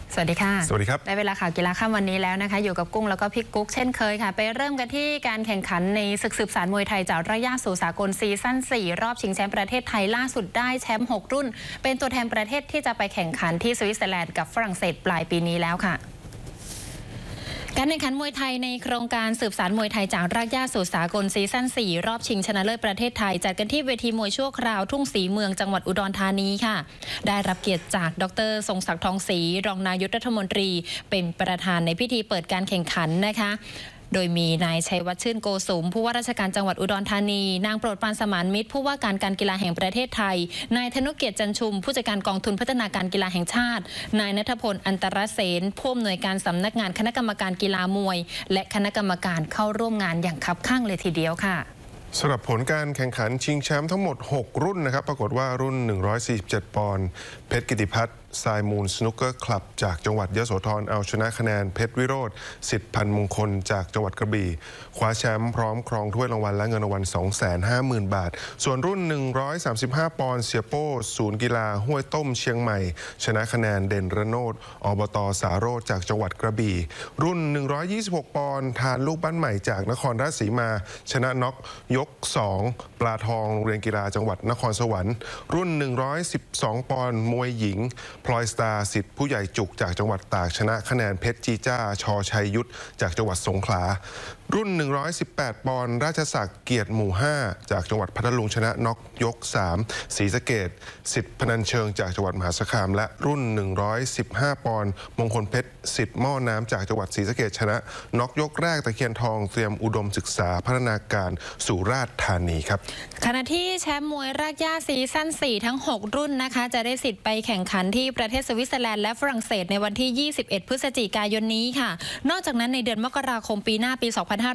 สวัสดีค่ะสวัสดีครับได้เวลาข่าวกีฬาค่ำวันนี้แล้วนะคะอยู่กับกุ้งแล้วก็พี่กุ๊กเช่นเคยค่ะไปเริ่มกันที่การแข่งขันในศึกสืบสารมวยไทยจากระยะสู่สากลซีซั่น 4 รอบชิงแชมป์ประเทศไทยล่าสุดได้แชมป์ 6 รุ่นเป็นตัวแทนประเทศที่จะไปแข่งขันที่สวิตเซอร์แลนด์กับฝรั่งเศสปลายปีนี้แล้วค่ะการแข่งขันมวยไทยในโครงการสืบสารมวยไทยจากรากหญ้าสู่สากลซีซั่น 4 รอบชิงชนะเลิศประเทศไทยจัดกันที่เวทีมวยชั่วคราวทุ่งศรีเมืองจังหวัดอุดรธานีค่ะได้รับเกียรติจากดร.ทรงศักดิ์ทองศรีรองนายกรัฐมนตรีเป็นประธานในพิธีเปิดการแข่งขันนะคะโดยมีนายชัยวัฒน์ชื่นโกสุมผู้ว่าราชการจังหวัดอุดรธานีนางโปรดปรานสมานมิตรผู้ว่าการกีฬาแห่งประเทศไทยนายธนุเกียรติจันชุมผู้จัดการกองทุนพัฒนาการกีฬาแห่งชาตินายณัฐพลอันตรเสนผู้อำนวยการสำนักงานคณะกรรมการกีฬามวยและคณะกรรมการเข้าร่วมงานอย่างคับคั่งเลยทีเดียวค่ะสำหรับผลการแข่งขันชิงแชมป์ทั้งหมด6รุ่นนะครับปรากฏว่ารุ่น147ปอนด์เพชรกิติพัฒน์ทรายมูลสนุกเกอร์คลับจากจังหวัดยโสธรเอาชนะคะแนนเพชรวิโรจน์สิทธิ์พันธ์มงคลจากจังหวัดกระบี่คว้าแชมป์พร้อมครองถ้วยรางวัลและเงินรางวัล 250,000 บาทส่วนรุ่น135ปอนด์เสียโป้ศูนย์กีฬาห้วยต้มเชียงใหม่ชนะคะแนนเด่นระโนดอบต.สาโรจน์จากจังหวัดกระบี่รุ่น126ปอนด์ทานลูกบ้านใหม่จากนครราชสีมาชนะน็อกยก 2 ปลาทองโรงเรียนกีฬาจังหวัดนครสวรรค์รุ่น112ปอนด์มวยหญิงพลอยสตาร์สิทธิ์ผู้ใหญ่จุกจากจังหวัดตากชนะคะแนนเพชรจีจ้าชอชัยยุทธจากจังหวัดสงขลารุ่น118ปอนด์ราชศักดิ์เกียรติหมู่ 5จากจังหวัดพัทลุงชนะน็อกยก 3ศรีสะเกษสิทธิ์พนัญเชิงจากจังหวัดมหาสารคามและรุ่น115ปอนด์มงคลเพชรสิทธิ์หม้อน้ำจากจังหวัดศรีสะเกษชนะน็อกยกแรกตะเคียนทองเตรียมอุดมศึกษาพัฒนาการสุราษฎร์ธานีครับขณะที่แชมป์มวยรากหญ้าซีซั่น 4 ทั้ง 6 รุ่นนะคะจะได้สิทธิ์ไปแข่งขันที่ประเทศสวิตเซอร์แลนด์และฝรั่งเศสในวันที่ 21 พฤศจิกายนนี้ค่ะนอกจากนั้นในเดือนมกราคมปีหน้าปี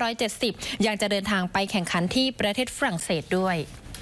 2570 ยังจะเดินทางไปแข่งขันที่ประเทศฝรั่งเศสด้วย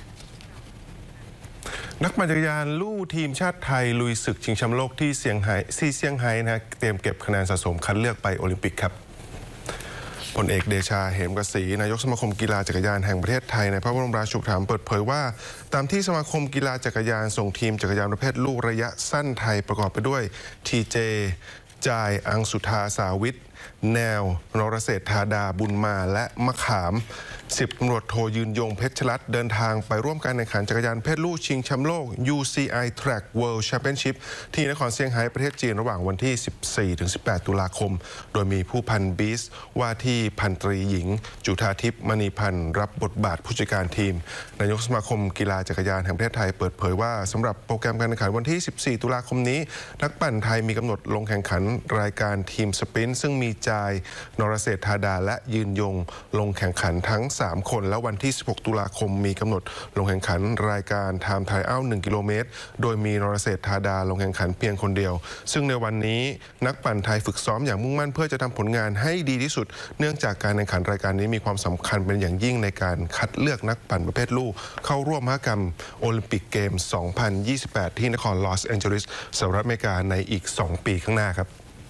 นักปั่นจักรยานลู่ทีมชาติไทยลุยศึกชิงแชมป์โลกที่เซี่ยงไฮ้นะเตรียมเก็บคะแนนสะสมคัดเลือกไปโอลิมปิกครับพลเอกเดชาเหมกศรีนายกสมาคมกีฬาจักรยานแห่งประเทศไทยในพระบรมราชูปถัมภ์เปิดเผยว่าตามที่สมาคมกีฬาจักรยานส่งทีมจักรยานประเภทลู่ระยะสั้นไทยประกอบไปด้วยทีเจจายอังสุธาสาวิทแนวนรเศรษฐาดาบุญมาและมะขาม10 ตำรวจโทยืนยงเพชรรัตน์เดินทางไปร่วมการแข่งขันจักรยานเพศลู่ชิงแชมป์โลก UCI Track World Championship ที่นครเซี่ยงไฮ้ประเทศจีนระหว่างวันที่ 14-18 ตุลาคมโดยมีผู้พันบีสว่าที่พันตรีหญิงจุฑาทิพย์มณีพันธ์รับบทบาทผู้จัดการทีมนายกสมาคมกีฬาจักรยานแห่งประเทศไทยเปิดเผยว่าสำหรับโปรแกรมการแข่งขันวันที่ 14 ตุลาคมนี้นักปั่นไทยมีกำหนดลงแข่งขันรายการทีมสปรินต์ซึ่งมีจายนรเศรษฐาดาและยืนยงลงแข่งขันทั้ง3คนแล้ววันที่ 16 ตุลาคมมีกำหนดลงแข่งขันรายการไทม์ไทยอัล1 กิโลเมตรโดยมีนรเศรษฐาดาลงแข่งขันเพียงคนเดียวซึ่งในวันนี้นักปั่นไทยฝึกซ้อมอย่างมุ่งมั่นเพื่อจะทำผลงานให้ดีที่สุดเนื่องจากการแข่งขันรายการนี้มีความสำคัญเป็นอย่างยิ่งในการคัดเลือกนักปั่นประเภทลู่เข้าร่วมมหกรรมโอลิมปิกเกม 2028 ที่นครลอสแอนเจลิสสหรัฐอเมริกาในอีก 2 ปีข้างหน้าครับ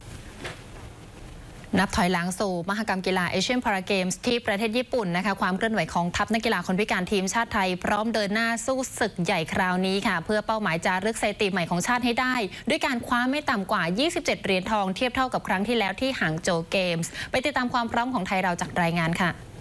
นับถอยหลังสู่มหกรรมกีฬาเอเชียนพาราเกมส์ที่ประเทศญี่ปุ่นนะคะความเคลื่อนไหวของทัพนักกีฬาคนพิการทีมชาติไทยพร้อมเดินหน้าสู้ศึกใหญ่คราวนี้ค่ะเพื่อเป้าหมายจารึกสถิติใหม่ของชาติให้ได้ด้วยการคว้าไม่ต่ำกว่า 27 เหรียญทองเทียบเท่ากับครั้งที่แล้วที่หางโจวเกมส์ไปติดตามความพร้อมของไทยเราจากรายงานค่ะ